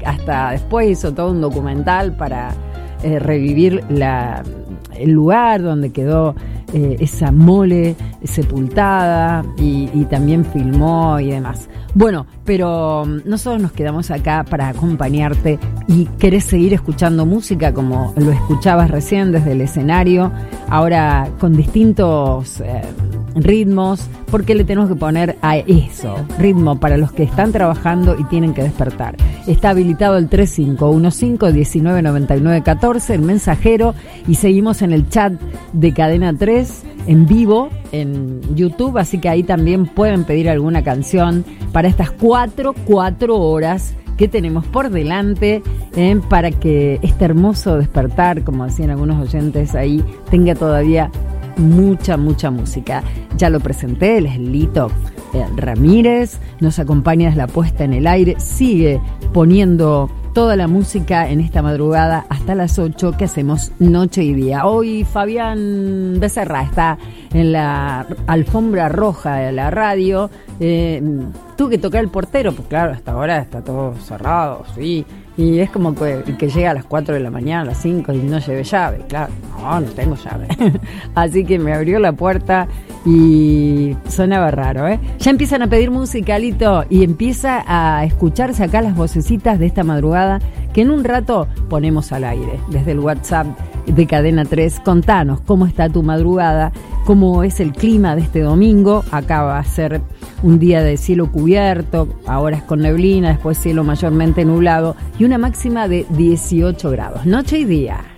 hasta después hizo todo un documental para revivir el lugar donde quedó esa mole sepultada y también filmó y demás. Bueno, pero nosotros nos quedamos acá para acompañarte y querés seguir escuchando música como lo escuchabas recién desde el escenario, ahora con distintos ritmos, porque le tenemos que poner a eso, ritmo para los que están trabajando y tienen que despertar. Está habilitado el 3515-199914, el mensajero, y seguimos en el chat de Cadena 3 en vivo en YouTube, así que ahí también pueden pedir alguna canción para estas 4 horas que tenemos por delante, para que este hermoso despertar, como decían algunos oyentes ahí, tenga todavía mucha música. Ya lo presenté, él es Lito Ramírez, nos acompaña desde la puesta en el aire, sigue poniendo toda la música en esta madrugada hasta las 8 que hacemos noche y día. Hoy Fabián Becerra está en la alfombra roja de la radio. Tuve que tocar el portero, pues claro, hasta ahora está todo cerrado, sí. Y es como que llega a las 4 de la mañana, a las 5 y no lleve llave. Claro, no tengo llave. Así que me abrió la puerta y sonaba raro, ¿eh? Ya empiezan a pedir música, Lito, y empieza a escucharse acá las vocecitas de esta madrugada que en un rato ponemos al aire. Desde el WhatsApp de Cadena 3, contanos cómo está tu madrugada, cómo es el clima de este domingo. Acá va a ser un día de cielo cubierto, ahora es con neblina, después cielo mayormente nublado y una máxima de 18 grados, noche y día.